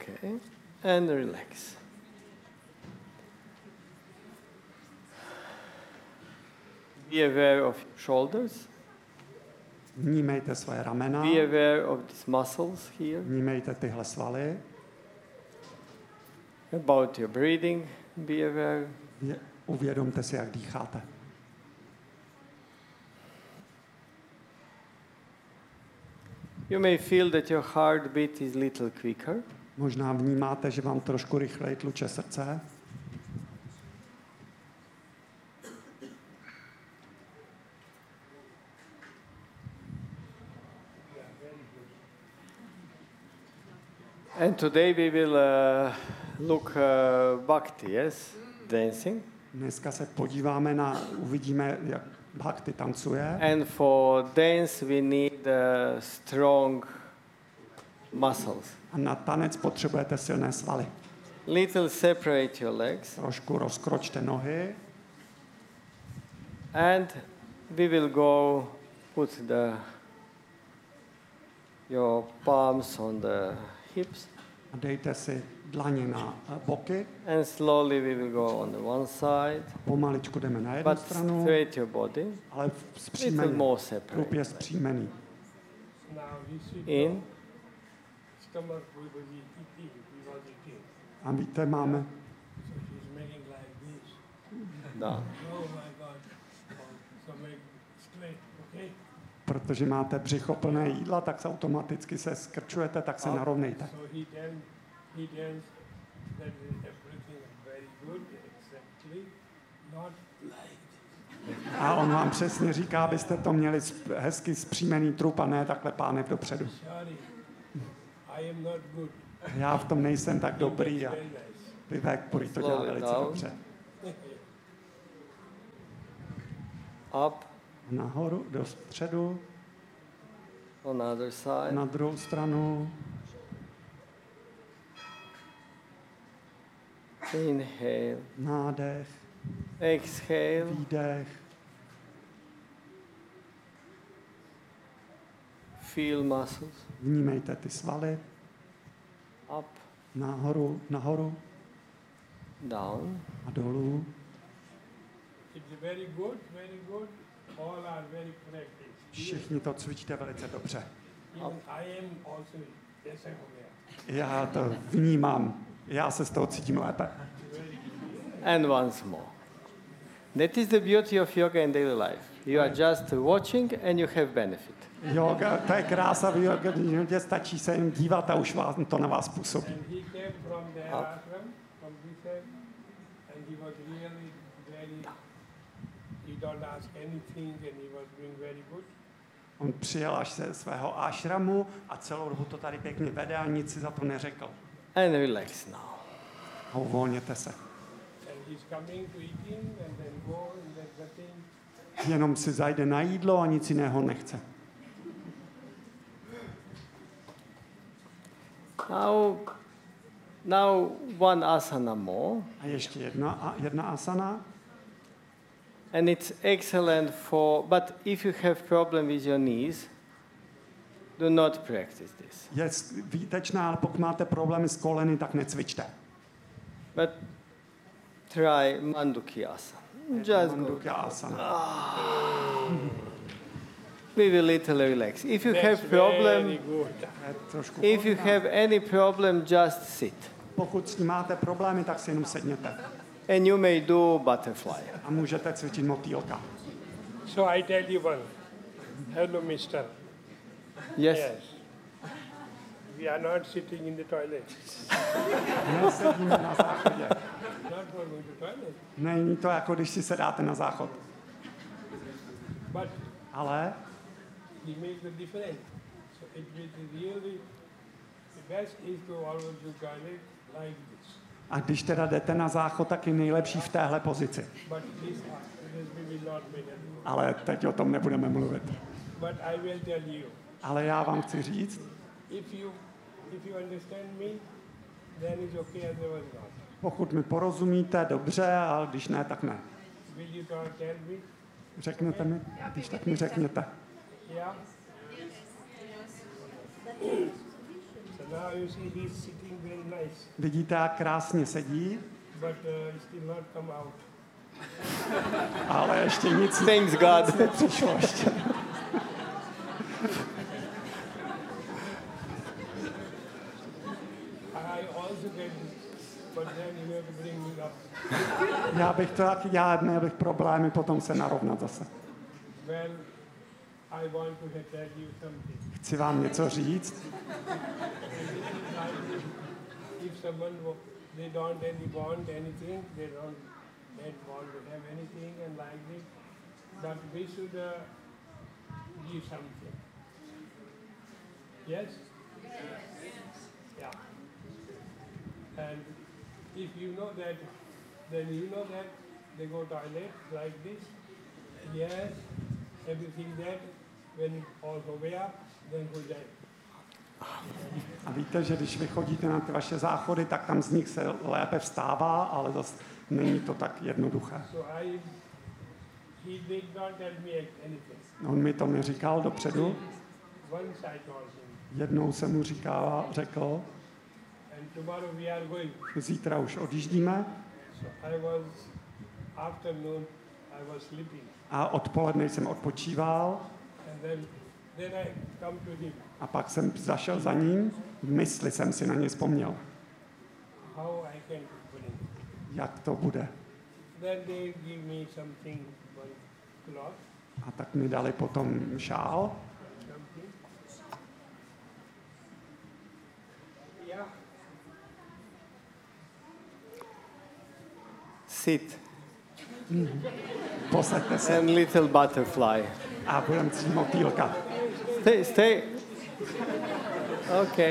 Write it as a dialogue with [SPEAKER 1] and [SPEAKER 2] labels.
[SPEAKER 1] Okay. And relax. Be aware of your shoulders.
[SPEAKER 2] Vnímejte své ramena.
[SPEAKER 1] Be aware of these muscles here.
[SPEAKER 2] Vnímejte tyhle svaly.
[SPEAKER 1] About your breathing, be aware.
[SPEAKER 2] Uvědomte si, jak dýcháte.
[SPEAKER 1] You may feel that your heartbeat is a little quicker.
[SPEAKER 2] Možná vnímáte, že vám trošku rychleji tluče srdce.
[SPEAKER 1] And today we will look bhakti, yes, dancing.
[SPEAKER 2] Dneska se uvidíme, jak bhakti tancuje.
[SPEAKER 1] And for dance we need strong muscles.
[SPEAKER 2] A na tanec potřebujete silné svaly.
[SPEAKER 1] Little separate your legs.
[SPEAKER 2] Trošku rozkročte nohy.
[SPEAKER 1] And we will go put your palms on the hips.
[SPEAKER 2] A dejte si dlaně na boky.
[SPEAKER 1] And slowly we will go on the one side.
[SPEAKER 2] Pomaličku jdeme na jednu stranu.
[SPEAKER 1] Straight your body.
[SPEAKER 2] Ale zpříjmeně. Trup je zpříjmený.
[SPEAKER 1] In.
[SPEAKER 2] A víte, máme.
[SPEAKER 1] Down.
[SPEAKER 2] Protože máte břicho plné jídla, tak se automaticky se skrčujete, tak se narovnejte. A on vám přesně říká, abyste to měli hezky zpříjmený trup a ne takhle pánev dopředu. Já v tom nejsem tak dobrý a Vivek Puri to dělá velice dobře.
[SPEAKER 1] Up.
[SPEAKER 2] Nahoru, do středu.
[SPEAKER 1] On other side.
[SPEAKER 2] Na druhou stranu.
[SPEAKER 1] Inhale.
[SPEAKER 2] Nádech.
[SPEAKER 1] Exhale.
[SPEAKER 2] Výdech.
[SPEAKER 1] Feel muscles.
[SPEAKER 2] Vnímejte ty svaly.
[SPEAKER 1] Up.
[SPEAKER 2] Nahoru.
[SPEAKER 1] Down.
[SPEAKER 2] A dolů.
[SPEAKER 3] It's very good, very good. All are very practiced.
[SPEAKER 2] Všichni to cvičíte velice dobře.
[SPEAKER 3] I am also, yes, I'm aware.
[SPEAKER 2] Já to vnímám. Já se z toho cítím lépe.
[SPEAKER 1] And once more. That is the beauty of yoga in daily life. You are just watching and you have benefit.
[SPEAKER 2] Yoga, to je krása v yoga, stačí se jen dívat a už to na vás působí.
[SPEAKER 3] And he came from the ashram, from this side, and he was really very, he don't ask anything and he was doing very good.
[SPEAKER 2] On přijel až ze svého ashramu a celou dobu to tady pěkně vede a nic si za to neřekl.
[SPEAKER 1] And relax now.
[SPEAKER 2] A uvolněte se. Jenom si zajde na jídlo a nic jiného nechce.
[SPEAKER 1] Now one asana more.
[SPEAKER 2] A ještě jedna asana.
[SPEAKER 1] And it's excellent but if you have problem with your knees, do not practice this.
[SPEAKER 2] Je výtečná, ale pokud máte problémy s koleny, tak necvičte.
[SPEAKER 1] But try Mandukya-asana. Just
[SPEAKER 2] Mandukya asana.
[SPEAKER 1] We will little relax. If you have problem, if you have any problem, just sit.
[SPEAKER 2] Pokud s tím máte problémy, tak si jenom sedněte.
[SPEAKER 1] And you may do butterfly.
[SPEAKER 2] A můžete cvičit motýlka.
[SPEAKER 3] So I tell you one. Hello, mister.
[SPEAKER 1] Yes.
[SPEAKER 3] We are not sitting in the toilet.
[SPEAKER 2] Nesedíme na záchodě.
[SPEAKER 3] Not going to toilet.
[SPEAKER 2] Není to jako když si sedáte na záchod.
[SPEAKER 3] But
[SPEAKER 2] ale
[SPEAKER 3] he makes the difference. So it is really the best is to always do toilet like this.
[SPEAKER 2] a když teda jdete na záchod, tak je nejlepší v téhle pozici.
[SPEAKER 3] But this we will not make it.
[SPEAKER 2] Ale teď o tom nebudeme mluvit.
[SPEAKER 3] But I will tell you.
[SPEAKER 2] Ale já vám chci říct,
[SPEAKER 3] If you understand me, then it's okay, otherwise not.
[SPEAKER 2] pokud mi porozumíte, dobře, ale když ne, tak ne.
[SPEAKER 3] Will you tell me?
[SPEAKER 2] Řeknete mi? Když tak mi řekněte.
[SPEAKER 3] Yeah. So now now you see he's sitting very nice,
[SPEAKER 2] Vidíte, jak krásně sedí,
[SPEAKER 3] but still not come out.
[SPEAKER 2] ale ještě nic
[SPEAKER 1] Thanks God.
[SPEAKER 2] nepřišlo ještě.
[SPEAKER 3] I also get this, but then you have to bring me up.
[SPEAKER 2] Já měl bych problémy potom se narovnat zase.
[SPEAKER 3] Well, I want to tell you something.
[SPEAKER 2] Chci vám něco říct.
[SPEAKER 3] If someone they don't really want anything, they don't want to have anything and like this, but we should give something. Yes? Yeah. And if you know that, then you know that they go toilet like this. Yes, everything that when all go way up, then go down.
[SPEAKER 2] A víte, že když vy chodíte na ty vaše záchody, tak tam z nich se lépe vstává, ale zase není to tak jednoduché.
[SPEAKER 3] So he did not tell me anything.
[SPEAKER 2] On mi to neříkal dopředu.
[SPEAKER 3] Once I told him,
[SPEAKER 2] Jednou jsem mu řekl,
[SPEAKER 3] and tomorrow we are going.
[SPEAKER 2] zítra už odjíždíme
[SPEAKER 3] So afternoon, I was sleeping.
[SPEAKER 2] a odpoledne jsem odpočíval
[SPEAKER 3] And then I come to him.
[SPEAKER 2] a pak jsem zašel za ním, v mysli jsem si na ně vzpomněl,
[SPEAKER 3] How I can bring.
[SPEAKER 2] jak to bude.
[SPEAKER 3] Then they give me something, one cloth,
[SPEAKER 2] A tak mi dali potom šál
[SPEAKER 3] something. Yeah.
[SPEAKER 1] Sit.
[SPEAKER 2] posaďte se
[SPEAKER 1] And little butterfly.
[SPEAKER 2] a budeme cít motýlka.
[SPEAKER 1] Stay. Okay.